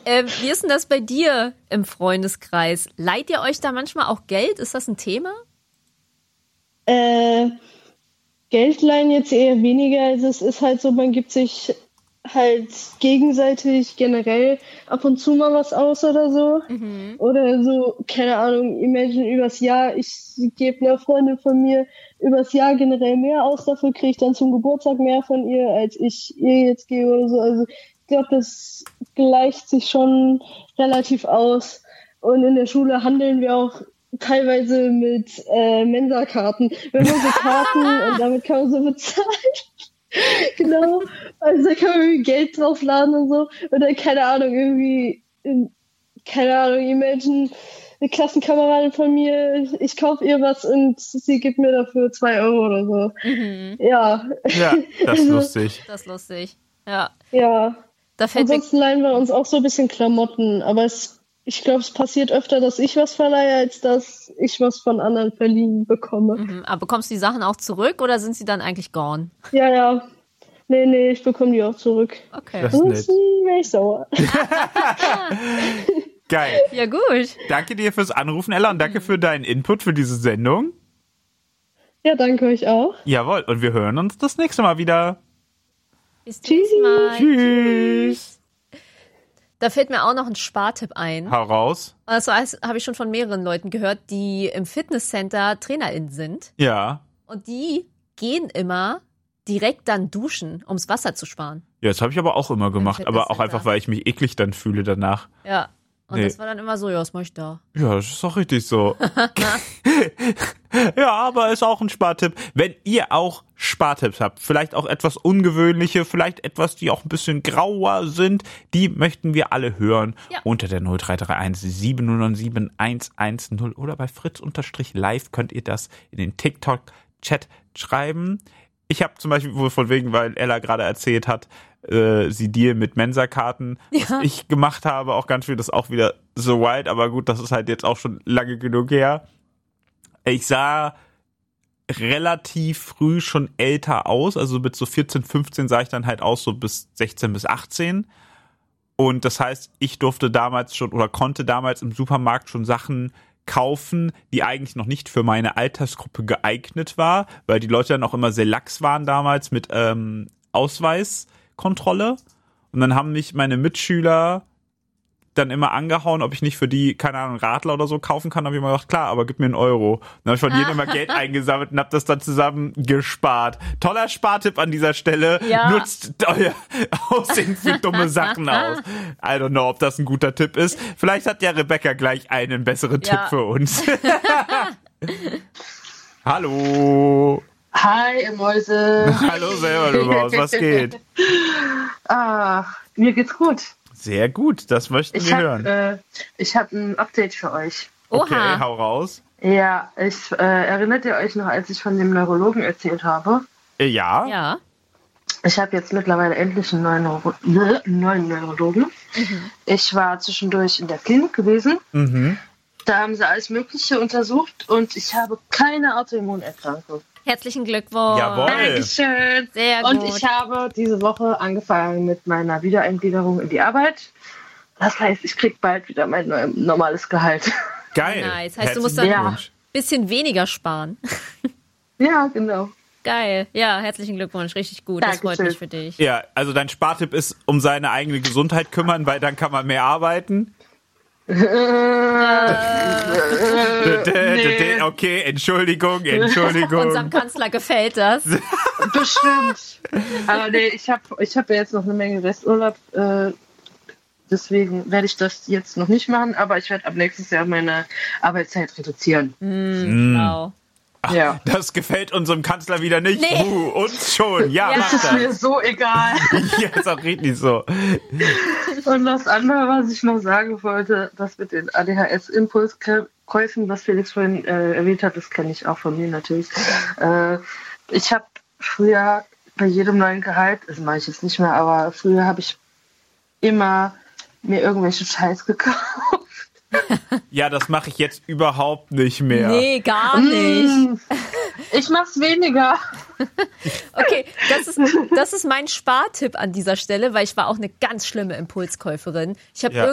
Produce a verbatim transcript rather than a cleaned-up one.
Ähm, wie ist denn das bei dir im Freundeskreis? Leiht ihr euch da manchmal auch Geld? Ist das ein Thema? Äh, Geld leihen jetzt eher weniger. Also es ist halt so, man gibt sich halt gegenseitig generell ab und zu mal was aus oder so. Mhm. Oder so, keine Ahnung, imagine übers Jahr, ich gebe einer Freundin von mir übers Jahr generell mehr aus, dafür kriege ich dann zum Geburtstag mehr von ihr, als ich ihr jetzt gebe oder so. Also ich glaube, das gleicht sich schon relativ aus. Und in der Schule handeln wir auch teilweise mit äh, Mensa-Karten. Wir haben so Karten und damit kann man so bezahlen. Genau. Also da kann man irgendwie Geld draufladen und so. Oder keine Ahnung, irgendwie, keine Ahnung, imagine, eine Klassenkameradin von mir, ich kaufe ihr was und sie gibt mir dafür zwei Euro oder so. Mhm. Ja. Ja, das ist lustig. Das ist lustig. Ja. Ja. Da fällt Ansonsten leihen wir uns auch so ein bisschen Klamotten, aber es, ich glaube, es passiert öfter, dass ich was verleihe, als dass ich was von anderen verliehen bekomme. Mhm. Aber bekommst du die Sachen auch zurück oder sind sie dann eigentlich gone? Ja, ja. Nee, nee, ich bekomme die auch zurück. Okay. Das ist nett. Wäre ich sauer. Geil. Ja, gut. Danke dir fürs Anrufen, Ella, und danke für deinen Input für diese Sendung. Ja, danke euch auch. Jawohl, und wir hören uns das nächste Mal wieder. Bis zum nächsten Mal. Tschüss. Da fällt mir auch noch ein Spartipp ein. Hau raus. Also habe ich schon von mehreren Leuten gehört, die im Fitnesscenter TrainerInnen sind. Ja. Und die gehen immer direkt dann duschen, ums Wasser zu sparen. Ja, das habe ich aber auch immer gemacht, aber auch Fitnesscenter. einfach, weil ich mich eklig dann fühle danach. Ja. Und Nee. das war dann immer so, ja, was mach ich da? Ja, das ist doch richtig so. Ja, aber ist auch ein Spartipp. Wenn ihr auch Spartipps habt, vielleicht auch etwas ungewöhnliche, vielleicht etwas, die auch ein bisschen grauer sind, die möchten wir alle hören. Ja. Unter der null drei drei eins sieben null neun sieben eins eins null oder bei fritz-live könnt ihr das in den TikTok-Chat schreiben. Ich habe zum Beispiel, wo von wegen, weil Ella gerade erzählt hat, äh, sie Deal mit Mensa-Karten, was Ja. ich gemacht habe, auch ganz viel, das ist auch wieder so wild, aber gut, das ist halt jetzt auch schon lange genug her. Ich sah relativ früh schon älter aus, also mit so vierzehn, fünfzehn sah ich dann halt aus, so bis sechzehn bis achtzehn. Und das heißt, ich durfte damals schon oder konnte damals im Supermarkt schon Sachen kaufen, die eigentlich noch nicht für meine Altersgruppe geeignet war, weil die Leute dann auch immer sehr lax waren damals mit ähm, Ausweiskontrolle. Und dann haben mich meine Mitschüler dann immer angehauen, ob ich nicht für die, keine Ahnung, Radler oder so kaufen kann. Da habe ich immer gedacht, klar, aber gib mir einen Euro. Dann habe ich von jedem immer Geld eingesammelt und habe das dann zusammen gespart. Toller Spartipp an dieser Stelle. Ja. Nutzt euer Aussehen für dumme Sachen aus. I don't know, ob das ein guter Tipp ist. Vielleicht hat ja Rebecca gleich einen besseren Ja. Tipp für uns. Hallo. Hi, ihr Mäuse. Hallo selber, du Maus. Was geht? Ah, mir geht's gut. Sehr gut, das möchten Ich wir habe hören. äh, ich hab ein Update für euch. Okay, Oha. hau raus. Ja, ich äh, erinnert ihr euch noch, als ich von dem Neurologen erzählt habe? Äh, ja. Ja. Ich habe jetzt mittlerweile endlich einen neuen, Neuro einen neuen Neurologen. Ich war zwischendurch in der Klinik gewesen. Mhm. Da haben sie alles Mögliche untersucht und ich habe keine Autoimmunerkrankung. Herzlichen Glückwunsch. Jawohl. Dankeschön. Sehr Und gut. ich habe diese Woche angefangen mit meiner Wiedereingliederung in die Arbeit. Das heißt, ich kriege bald wieder mein neu- normales Gehalt. Geil. Nice. Heißt, du musst Herzlichen dann- Glückwunsch. Bisschen weniger sparen. Ja, genau. Geil. Ja, herzlichen Glückwunsch. Richtig gut. Das freut Dankeschön. mich für dich. Ja, also dein Spartipp ist, um seine eigene Gesundheit kümmern, weil dann kann man mehr arbeiten. nee. Okay, Entschuldigung, Entschuldigung. Unserem Kanzler gefällt das. Bestimmt. Aber nee, ich habe ich hab ja jetzt noch eine Menge Resturlaub. Äh, deswegen werde ich das jetzt noch nicht machen. Aber ich werde ab nächstes Jahr meine Arbeitszeit reduzieren. Genau. Ja. Das gefällt unserem Kanzler wieder nicht. Nee. Uh, uns schon. Ja, Ja. mach Das ist mir das. so egal. Ja, ist auch richtig so. Und das andere, was ich noch sagen wollte, das mit den A D H S-Impulskäufen, was Felix vorhin äh, erwähnt hat, das kenne ich auch von mir natürlich. Äh, ich habe früher bei jedem neuen Gehalt, das mache ich jetzt nicht mehr, aber früher habe ich immer mir irgendwelchen Scheiß gekauft. Ja, das mache ich jetzt überhaupt nicht mehr. Nee, gar nicht. Ich mach's weniger. Okay, das ist, das ist mein Spartipp an dieser Stelle, weil ich war auch eine ganz schlimme Impulskäuferin. Ich habe Ja.